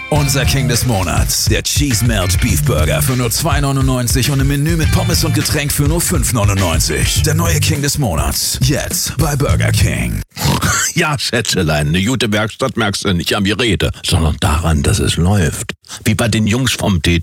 Unser King des Monats. Der Cheese Melt Beef Burger für nur 2,99 und im Menü mit Pommes und Getränk für nur 5,99. Der neue King des Monats. Jetzt bei Burger King. Ja, Schätzelein, eine gute Werkstatt merkst du nicht an die Rede, sondern daran, dass es läuft. Wie bei den Jungs vom TT.